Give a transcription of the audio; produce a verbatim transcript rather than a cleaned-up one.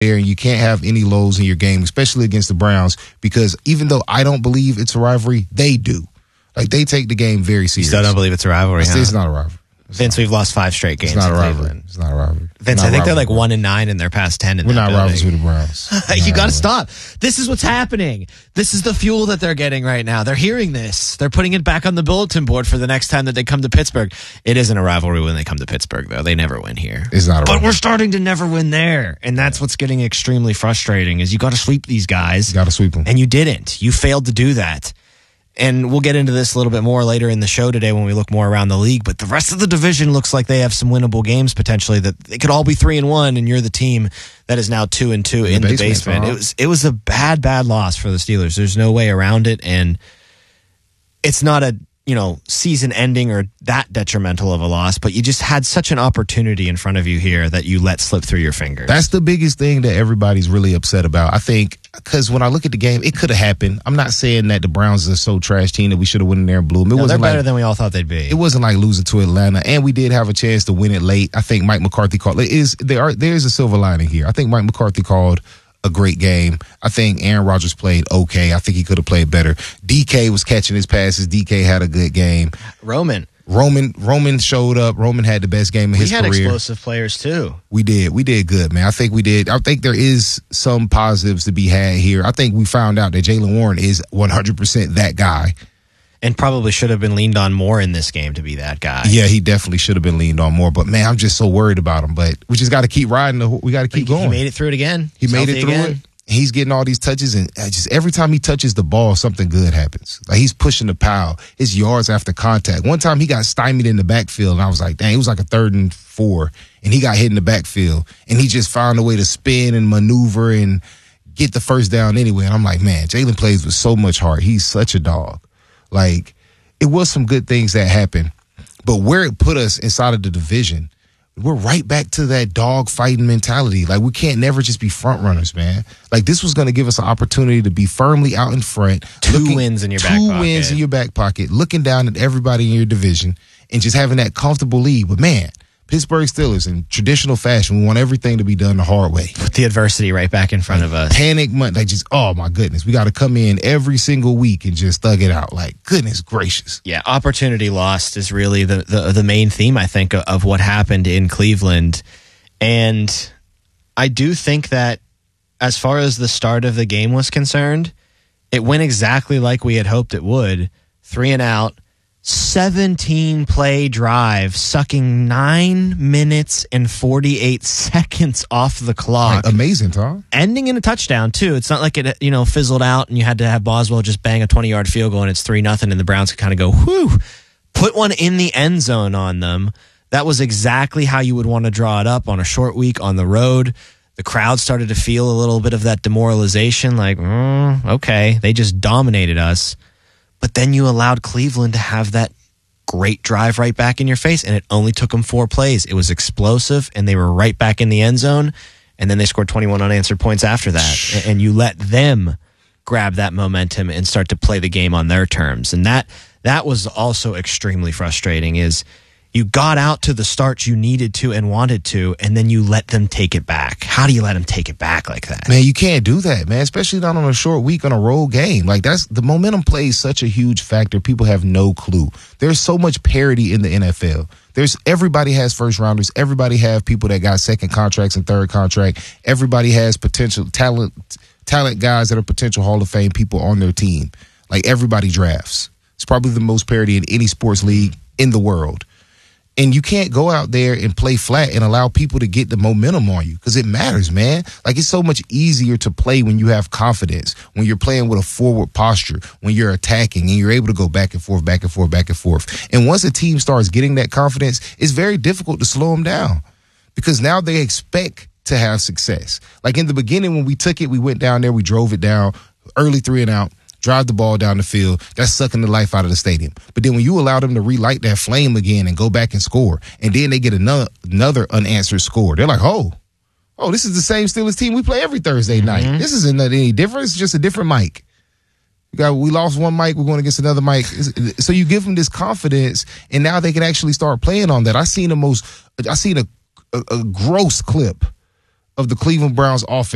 there, and you can't have any lows in your game, especially against the Browns, because even though I don't believe it's a rivalry, they do. Like, they take the game very serious. You still don't believe it's a rivalry, huh? It's not a rivalry. It's Vince, not. we've lost five straight games. It's not in a rivalry. Cleveland. It's not a rivalry. Vince, Not I think they're rivalry. like one and nine in their past ten in We're that not building. rivals with the Browns. You got to stop. This is what's happening. This is the fuel that they're getting right now. They're hearing this. They're putting it back on the bulletin board for the next time that they come to Pittsburgh. It isn't a rivalry when they come to Pittsburgh, though. They never win here. It's not a But rivalry. we're starting to never win there. And that's what's getting extremely frustrating is you got to sweep these guys. You got to sweep them. And you didn't. You failed to do that. And we'll get into this a little bit more later in the show today when we look more around the league. But the rest of the division looks like they have some winnable games potentially. That they could all be three and one, and you're the team that is now two and two in, in the basement. basement. Uh-huh. It was it was a bad, bad loss for the Steelers. There's no way around it, and it's not a you know season ending or that detrimental of a loss. But you just had such an opportunity in front of you here that you let slip through your fingers. That's the biggest thing that everybody's really upset about. I think because when I look at the game, it could have happened. I'm not saying that the Browns are so trash team that we should have won in there and blew them. It no, they're wasn't better like, than we all thought they'd be. It wasn't like losing to Atlanta, and we did have a chance to win it late. I think Mike McCarthy called. It is there are there's a silver lining here. I think Mike McCarthy called a great game. I think Aaron Rodgers played okay. I think he could have played better. D K was catching his passes. D K had a good game. Roman. Roman Roman showed up. Roman had the best game of his career. We had career. explosive players too. We did. We did good, man. I think we did. I think there is some positives to be had here. I think we found out that Jaylen Warren is one hundred percent that guy. And probably should have been leaned on more in this game to be that guy. Yeah, he definitely should have been leaned on more. But, man, I'm just so worried about him. But we just got to keep riding. The, we got to keep he, going. He made it through it again. He He's made it through again. it. He's getting all these touches, and just every time he touches the ball, something good happens. Like, he's pushing the pile. His yards after contact. One time he got stymied in the backfield, and I was like, dang, it was like a third and four, and he got hit in the backfield, and he just found a way to spin and maneuver and get the first down anyway. And I'm like, man, Jaylen plays with so much heart. He's such a dog. Like, it was some good things that happened, but where it put us inside of the division, we're right back to that dog fighting mentality. Like, we can't never just be front runners, man. Like, this was going to give us an opportunity to be firmly out in front. Two looking, wins in your two back pocket. Two wins in your back pocket, looking down at everybody in your division and just having that comfortable lead. But, man, Pittsburgh Steelers, in traditional fashion, we want everything to be done the hard way. Put the adversity right back in front like, of us. Panic month. Like, just, oh, my goodness. We got to come in every single week and just thug it out. Like, goodness gracious. Yeah, opportunity lost is really the, the, the main theme, I think, of, of what happened in Cleveland. And I do think that as far as the start of the game was concerned, it went exactly like we had hoped it would. Three and out. seventeen play drive, sucking nine minutes and forty-eight seconds off the clock. Like, amazing, Tom. Ending in a touchdown, too. It's not like it, you know, fizzled out and you had to have Boswell just bang a twenty-yard field goal and it's three nothing and the Browns could kind of go, whew, put one in the end zone on them. That was exactly how you would want to draw it up on a short week on the road. The crowd started to feel a little bit of that demoralization, like, mm, okay, they just dominated us. But then you allowed Cleveland to have that great drive right back in your face, and it only took them four plays. It was explosive, and they were right back in the end zone, and then they scored twenty-one unanswered points after that. And you let them grab that momentum and start to play the game on their terms. And that that was also extremely frustrating, is you got out to the start you needed to and wanted to, and then you let them take it back. How do you let them take it back like that? Man, you can't do that, man, especially not on a short week on a road game. Like, that's the momentum plays such a huge factor. People have no clue. There's so much parity in the N F L. There's everybody has first rounders. Everybody have people that got second contracts and third contract. Everybody has potential talent, talent guys that are potential Hall of Fame people on their team. Like, everybody drafts. It's probably the most parity in any sports league in the world. And you can't go out there and play flat and allow people to get the momentum on you, because it matters, man. Like, it's so much easier to play when you have confidence, when you're playing with a forward posture, when you're attacking and you're able to go back and forth, back and forth, back and forth. And once a team starts getting that confidence, it's very difficult to slow them down, because now they expect to have success. Like, in the beginning, when we took it, we went down there, we drove it down, early three and out. Drive the ball down the field, that's sucking the life out of the stadium. But then when you allow them to relight that flame again and go back and score, and then they get another another unanswered score, they're like, oh, oh, this is the same Steelers team we play every Thursday night. Mm-hmm. This isn't any different. It's just a different mic. We got we lost one mic, we're going against another mic. So you give them this confidence, and now they can actually start playing on that. I seen the most, I seen a, a, a gross clip of the Cleveland Browns offense